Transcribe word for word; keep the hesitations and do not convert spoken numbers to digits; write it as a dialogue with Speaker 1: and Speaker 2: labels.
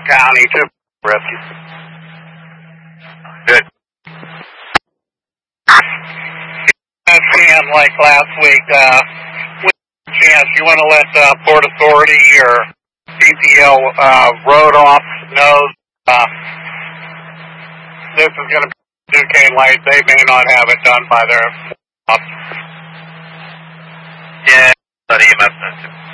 Speaker 1: County to rescue. Good. And like last week, uh, with chance, you want to let uh, Port Authority or P P L uh, road off know uh, this is going to be Duquesne Light. They may not have it done by their officers.
Speaker 2: Yeah, but E M S knows too.